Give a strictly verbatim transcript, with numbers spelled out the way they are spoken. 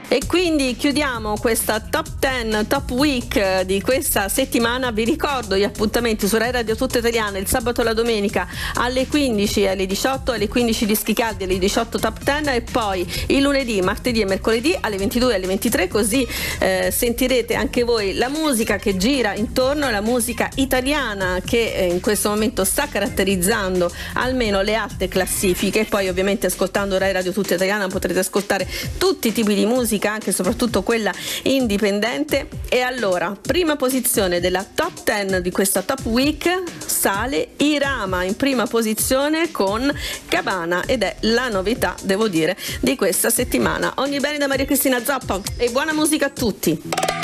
E quindi chiudiamo questa top dieci, top week di questa settimana. Vi ricordo gli appuntamenti su Rai Radio Tutta Italiana il sabato e la domenica alle quindici, alle diciotto, alle quindici Dischi Caldi, alle diciotto top dieci, e poi il lunedì, martedì e mercoledì alle ventidue e alle ventitré, così eh, sentirete anche voi la musica che gira intorno, la musica italiana che eh, in questo momento sta caratterizzando almeno le alte classifiche. Poi ovviamente ascoltando Rai Radio Tutta Italiana potrete ascoltare tutti i tipi di musica, anche e soprattutto quella indipendente. E allora, prima posizione della top dieci di questa top week sale Irama in prima posizione con Cabana, ed è la novità, devo dire, di questa settimana. Ogni bene da Maria Cristina Zoppa e buona musica a tutti.